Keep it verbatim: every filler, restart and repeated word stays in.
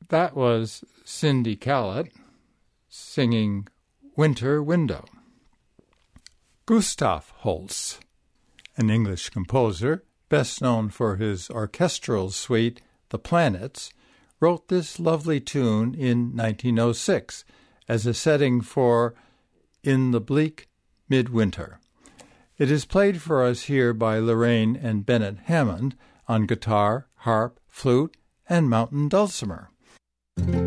That was Cindy Callett singing Winter Window. Gustav Holst, an English composer, best known for his orchestral suite, The Planets, wrote this lovely tune in nineteen oh six as a setting for In the Bleak Midwinter. It is played for us here by Lorraine and Bennett Hammond on guitar, harp, flute, and mountain dulcimer.